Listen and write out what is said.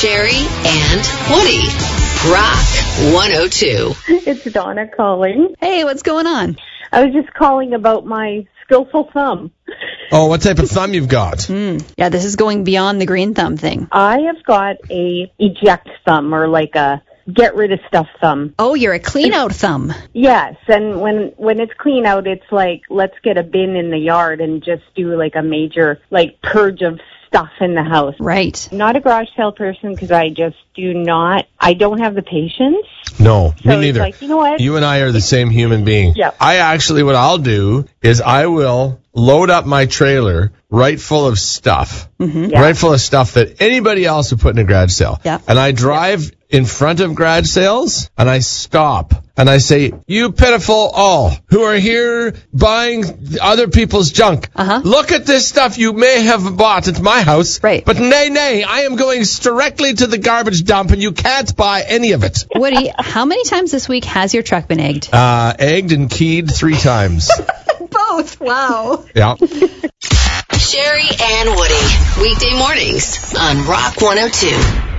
Sherry and Woody. Rock 102. It's Donna calling. Hey, what's going on? I was just calling about my skillful thumb. Oh, what type of thumb you've got? Yeah, this is going beyond the green thumb thing. I have got a eject thumb, or like a get rid of stuff thumb. Oh, you're a clean out thumb. Yes, and when it's clean out, it's like, let's get a bin in the yard and just do like a major like purge of stuff in the house. Right. I'm not a garage sale person because I don't have the patience. No, So me it's neither. like, you know what? You and I are the same human being. Yeah. What I'll do is I will load up my trailer right full of stuff. Yeah. Right full of stuff that anybody else would put in a garage sale. Yeah. And I drive in front of garage sales and I stop and I say, you pitiful all who are here buying other people's junk. Look at this stuff you may have bought at my house. Right. But nay, I am going directly to the garbage dump and you can't buy any of it. Woody, how many times this week has your truck been egged? Egged and keyed 3 times. Both. Wow. Yeah. Sherry and Woody. Weekday mornings on Rock 102.